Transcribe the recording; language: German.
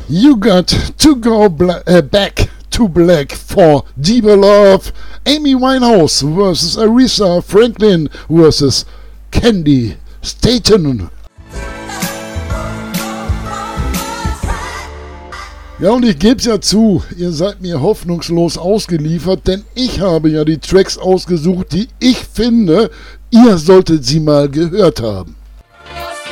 You Got to Go Back to Black for Deeper Love. Amy Winehouse vs. Aretha Franklin vs. Candy Staten. Ja, und ich geb's ja zu, ihr seid mir hoffnungslos ausgeliefert, denn ich habe ja die Tracks ausgesucht, die ich finde, ihr solltet sie mal gehört haben.